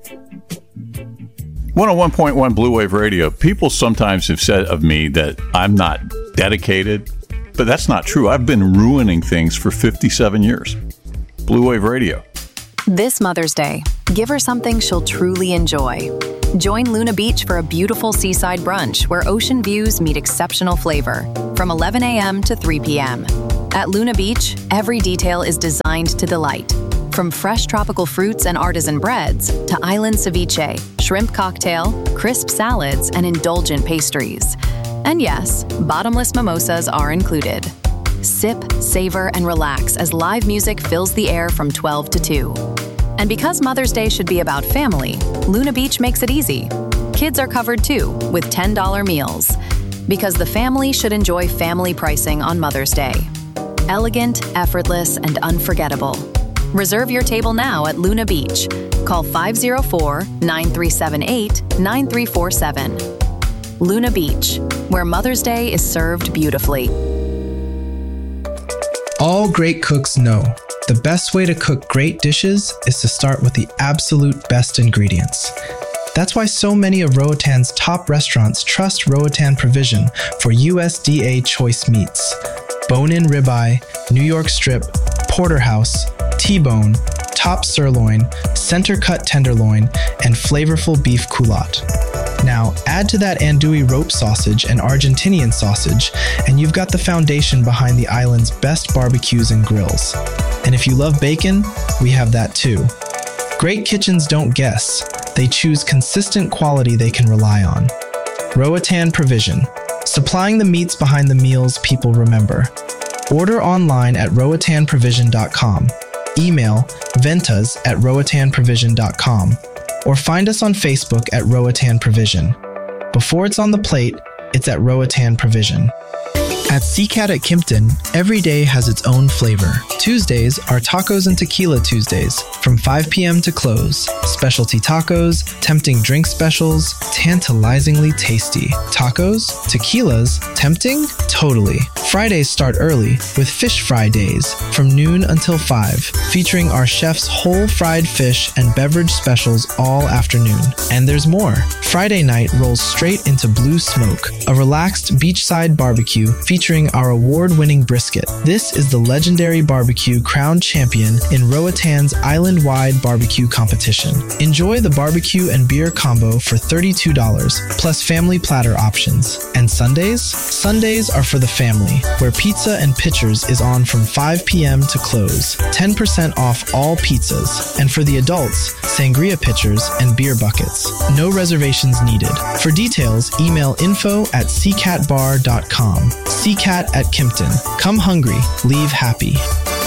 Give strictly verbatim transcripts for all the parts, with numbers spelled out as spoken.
one oh one point one Blue Wave Radio. People sometimes have said of me that I'm not dedicated, but that's not true. I've been ruining things for fifty-seven years. Blue Wave Radio. This Mother's Day, give her something she'll truly enjoy. Join Luna Beach for a beautiful seaside brunch where ocean views meet exceptional flavor from eleven a.m. to three p.m. At Luna Beach, every detail is designed to delight. From fresh tropical fruits and artisan breads to island ceviche, shrimp cocktail, crisp salads, and indulgent pastries. And yes, bottomless mimosas are included. Sip, savor, and relax as live music fills the air from twelve to two. And because Mother's Day should be about family, Luna Beach makes it easy. Kids are covered too, with ten dollars meals. Because the family should enjoy family pricing on Mother's Day. Elegant, effortless, and unforgettable. Reserve your table now at Luna Beach. Call five oh four, nine three seven eight, nine three four seven. Luna Beach, where Mother's Day is served beautifully. All great cooks know the best way to cook great dishes is to start with the absolute best ingredients. That's why so many of Roatan's top restaurants trust Roatan Provision for U S D A choice meats. Bone-in ribeye, New York strip, porterhouse, T-bone, top sirloin, center-cut tenderloin, and flavorful beef culotte. Now, add to that andouille rope sausage and Argentinian sausage, and you've got the foundation behind the island's best barbecues and grills. And if you love bacon, we have that too. Great kitchens don't guess. They choose consistent quality they can rely on. Roatan Provision, supplying the meats behind the meals people remember. Order online at roatan provision dot com. Email ventas at roatan provision dot com. Or find us on Facebook at Roatan Provision. Before it's on the plate, it's at Roatan Provision. At Seacat at Kimpton, every day has its own flavor. Tuesdays are Tacos and Tequila Tuesdays, from five p.m. to close. Specialty tacos, tempting drink specials, tantalizingly tasty. Tacos? Tequilas? Tempting? Totally. Fridays start early with Fish Fry Days, from noon until five, featuring our chef's whole fried fish and beverage specials all afternoon. And there's more. Friday night rolls straight into Blue Smoke, a relaxed beachside barbecue featuring our award-winning brisket. This is the legendary barbecue crowned champion in Roatan's island-wide barbecue competition. Enjoy the barbecue and beer combo for thirty-two dollars, plus family platter options. And Sundays? Sundays are for the family, where pizza and pitchers is on from five p.m. to close. ten percent off all pizzas. And for the adults, sangria pitchers and beer buckets. No reservations needed. For details, email info at seacat bar dot com. Seacat at Kimpton. Come hungry, leave happy.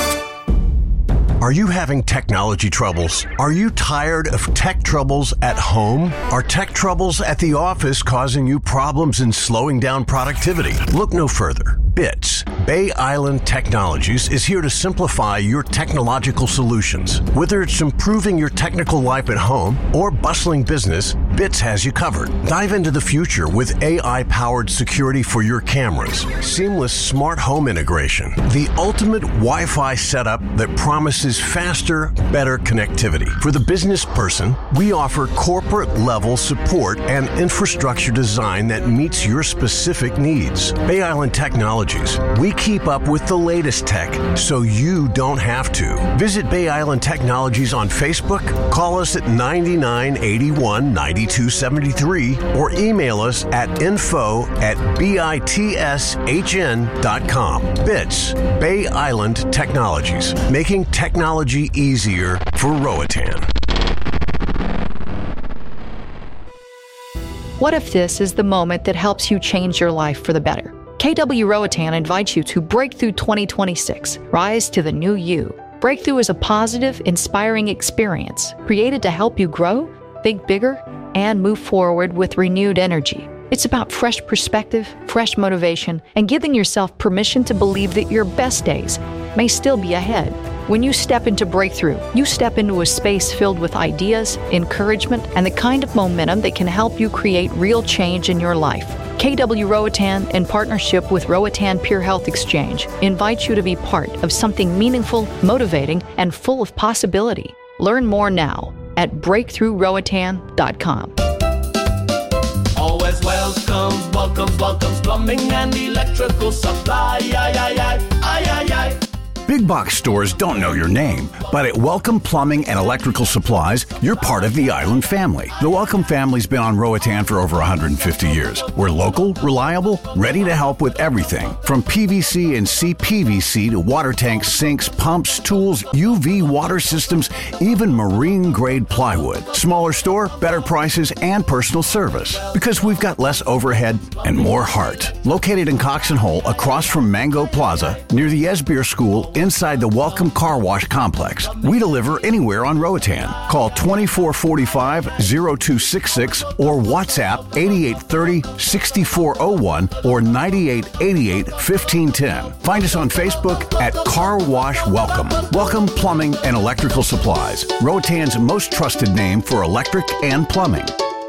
Are you having technology troubles? Are you tired of tech troubles at home? Are tech troubles at the office causing you problems and slowing down productivity? Look no further. BITS, Bay Island Technologies, is here to simplify your technological solutions. Whether it's improving your technical life at home or bustling business, BITS has you covered. Dive into the future with A I-powered security for your cameras, seamless smart home integration, the ultimate Wi-Fi setup that promises faster, better connectivity. For the business person, we offer corporate-level support and infrastructure design that meets your specific needs. Bay Island Technologies. We keep up with the latest tech so you don't have to. Visit Bay Island Technologies on Facebook, call us at nine nine eight one, nine two seven three, or email us at info at bitshn dot com. BITS, Bay Island Technologies, making technology easier for Roatan. What if this is the moment that helps you change your life for the better? K W Roatan invites you to Breakthrough twenty twenty-six. Rise to the new you. Breakthrough is a positive, inspiring experience created to help you grow, think bigger, and move forward with renewed energy. It's about fresh perspective, fresh motivation, and giving yourself permission to believe that your best days may still be ahead. When you step into Breakthrough, you step into a space filled with ideas, encouragement, and the kind of momentum that can help you create real change in your life. K W Roatan, in partnership with Roatan Pure Health Exchange, invites you to be part of something meaningful, motivating, and full of possibility. Learn more now at breakthrough roatan dot com. Always welcomes, welcomes, welcomes, plumbing and electrical supply. Aye, aye, aye, aye, aye, aye. Big box stores don't know your name, but at Welcome Plumbing and Electrical Supplies, you're part of the Island family. The Welcome family's been on Roatan for over one hundred fifty years. We're local, reliable, ready to help with everything from P V C and C P V C to water tanks, sinks, pumps, tools, U V water systems, even marine-grade plywood. Smaller store, better prices, and personal service. Because we've got less overhead and more heart. Located in Cox and Hole, across from Mango Plaza, near the Esbeer School, inside the Welcome Car Wash Complex. We deliver anywhere on Roatan. Call twenty-four forty-five, oh two six six or WhatsApp eighty-eight thirty, sixty-four oh one or ninety-eight eighty-eight, fifteen ten. Find us on Facebook at Car Wash Welcome. Welcome Plumbing and Electrical Supplies. Roatan's most trusted name for electric and plumbing.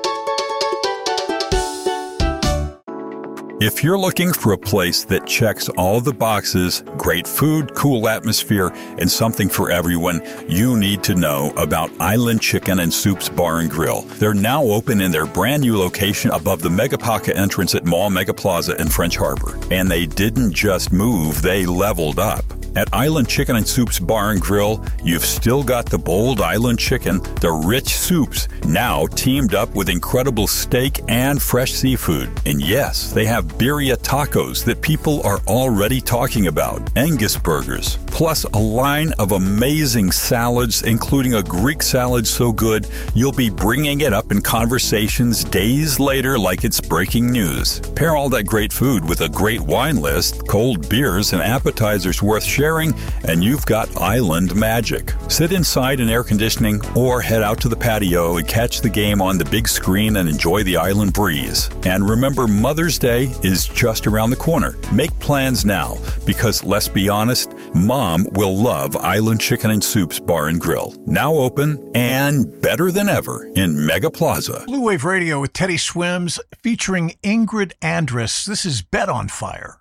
If you're looking for a place that checks all the boxes, great food, cool atmosphere, and something for everyone, you need to know about Island Chicken and Soups Bar and Grill. They're now open in their brand new location above the Megapaca entrance at Mall Mega Plaza in French Harbor. And they didn't just move, they leveled up. At Island Chicken and Soups Bar and Grill, you've still got the bold island chicken, the rich soups, now teamed up with incredible steak and fresh seafood. And yes, they have birria tacos that people are already talking about, Angus burgers, plus a line of amazing salads, including a Greek salad so good you'll be bringing it up in conversations days later like it's breaking news. Pair all that great food with a great wine list, cold beers, and appetizers worth sharing, and you've got island magic. Sit inside in air conditioning or head out to the patio and catch the game on the big screen and enjoy the island breeze. And remember, Mother's Day is just around the corner. Make plans now, because let's be honest, Mom will love Island Chicken and Soups Bar and Grill. Now open and better than ever in Mega Plaza. Blue Wave Radio with Teddy Swims featuring Ingrid Andress. This is Bet on Fire.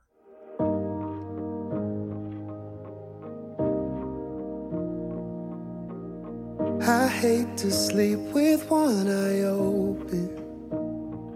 I hate to sleep with one eye open,